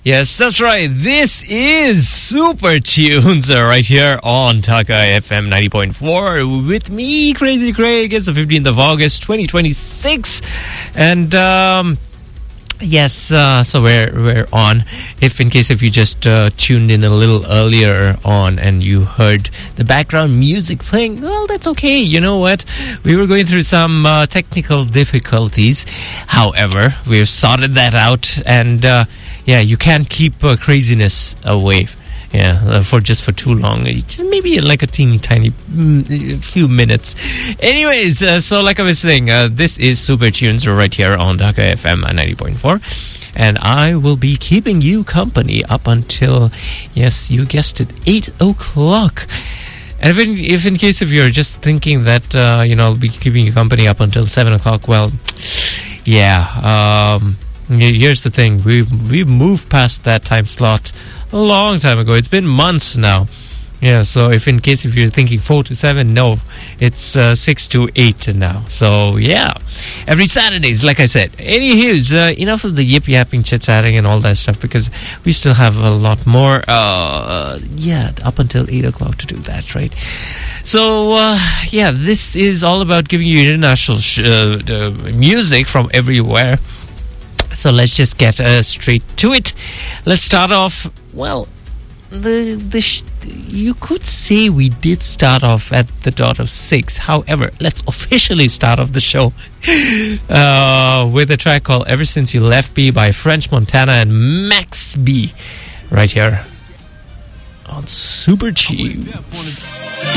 Yes, that's right. This is Super Tunes right here on Taka FM 90.4 with me, Crazy Craig. It's the 15th of August, 2026. And, yes, so we're on. If you just tuned in a little earlier on and you heard the background music playing, well, that's okay. You know what? We were going through some technical difficulties. However, we've sorted that out, and yeah, you can't keep craziness away. Yeah, for too long. Just maybe like a teeny tiny few minutes. Anyways, so like I was saying, this is Super Tunes right here on Dhaka FM 90.4. And I will be keeping you company up until, yes, you guessed it, 8 o'clock. And if in case if you're just thinking that, I'll be keeping you company up until 7 o'clock, well, yeah, here's the thing. We've moved past that time slot a long time ago. It's been months now. Yeah, so if you're thinking 4 to 7, no, it's 6 to 8 now. So yeah, every Saturdays, like I said. Anywho's, enough of the yip-yapping, chit-chatting and all that stuff, because we still have a lot more, up until 8 o'clock to do that, right? So, yeah, this is all about giving you international music from everywhere. So let's just get straight to it. Let's start off, well, you could say we did start off at the dot of 6. However, let's officially start off the show with a track called Ever Since You Left Me by French Montana and Max B right here on Super Tunes.